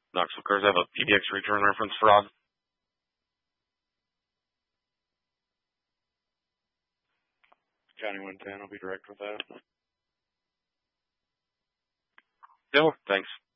Knoxville Cars have a PDX return reference fraud. County 110 will be direct with that. No, thanks.